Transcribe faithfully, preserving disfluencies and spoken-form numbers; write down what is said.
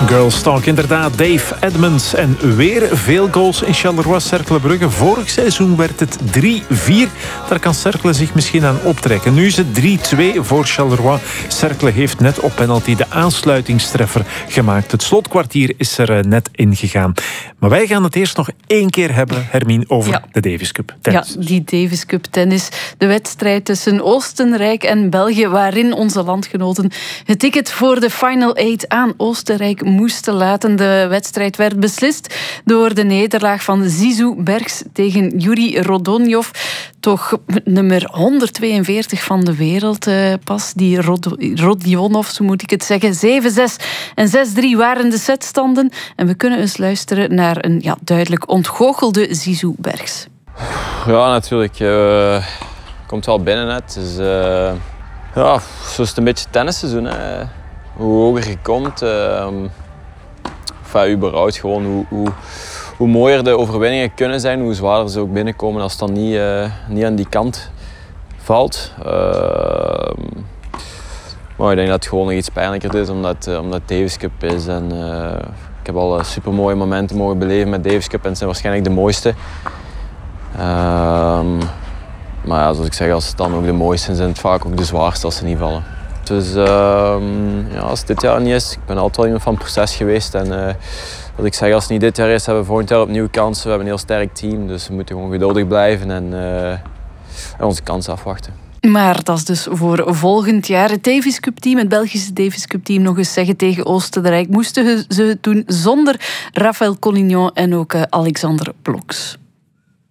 Girls Talk, inderdaad. Dave Edmonds en weer veel goals in Charleroi-Cercle Brugge. Vorig seizoen werd het drie vier. Daar kan Cercle zich misschien aan optrekken. Nu is het drie twee voor Charleroi. Cercle heeft net op penalty de aansluitingstreffer gemaakt. Het slotkwartier is er net ingegaan. Maar wij gaan het eerst nog één keer hebben, Hermine, over ja. de Davis Cup tennis. Ja, die Davis Cup tennis. De wedstrijd tussen Oostenrijk en België, waarin onze landgenoten het ticket voor de Final Eight aan Oostenrijk moesten laten. De wedstrijd werd beslist door de nederlaag van Zizou Bergs tegen Yuri Rodionov. Toch nummer honderdtweeënveertig van de wereld uh, pas. Die Rod- Rodionov, zo moet ik het zeggen. zeven zes en zes drie waren de setstanden. En we kunnen eens luisteren naar een ja, duidelijk ontgoochelde Zizou Bergs. Ja, natuurlijk. Uh, komt wel binnen net. Dus, uh, ja, zo is het een beetje tennisseizoen. Hè. Hoe hoger je komt, uh, enfin, überhaupt gewoon hoe, hoe, hoe mooier de overwinningen kunnen zijn, hoe zwaarder ze ook binnenkomen als het dan niet, uh, niet aan die kant valt. Uh, maar ik denk dat het gewoon nog iets pijnlijker is omdat, uh, omdat het Davis Cup is. En, uh, ik heb al super mooie momenten mogen beleven met Davis Cup en het zijn waarschijnlijk de mooiste. Uh, maar ja, zoals ik zeg, als het dan ook de mooiste zijn, zijn het vaak ook de zwaarste als ze niet vallen. Dus uh, ja, als het dit jaar niet is, ik ben altijd wel iemand van het proces geweest. En uh, wat ik zeg, als het niet dit jaar is, hebben we volgend jaar opnieuw kansen. We hebben een heel sterk team, dus we moeten gewoon geduldig blijven en, uh, en onze kansen afwachten. Maar dat is dus voor volgend jaar. Het Davis Cup team, het Belgische Davis Cup team, nog eens zeggen tegen Oostenrijk, moesten ze het doen zonder Raphaël Collignon en ook uh, Alexander Bloks.